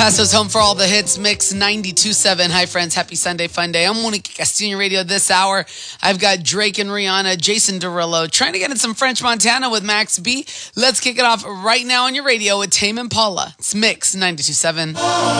Paso's home for all the hits, Mix 92.7. Hi, friends. Happy Sunday, fun day. I'm Monique Castillo Radio this hour. I've got Drake and Rihanna, Jason Derulo, trying to get in some French Montana with Max B. Let's kick it off right now on your radio with Tame Impala. It's Mix 92.7.